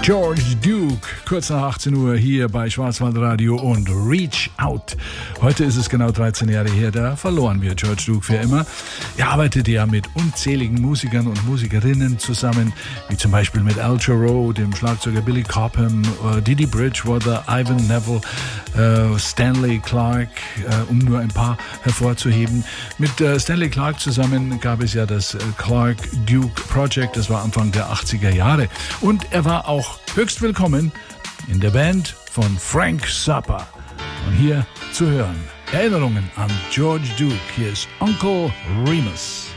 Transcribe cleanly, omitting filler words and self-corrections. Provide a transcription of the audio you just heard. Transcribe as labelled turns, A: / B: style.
A: George Duke, kurz nach 18 Uhr hier bei Schwarzwaldradio und Reach Out. Heute ist es genau 13 Jahre her, da verloren wir George Duke für immer. Er arbeitete ja mit unzähligen Musikern und Musikerinnen zusammen, wie zum Beispiel mit Al Jarreau, dem Schlagzeuger Billy Cobham, Didi Bridgewater, Ivan Neville, Stanley Clarke, um nur ein paar hervorzuheben. Mit Stanley Clarke zusammen gab es ja das Clarke Duke Project, das war Anfang der 80er Jahre. Und er war auch höchst willkommen in der Band von Frank Zappa. Und hier zu hören Erinnerungen an George Duke. Hier ist Uncle Remus.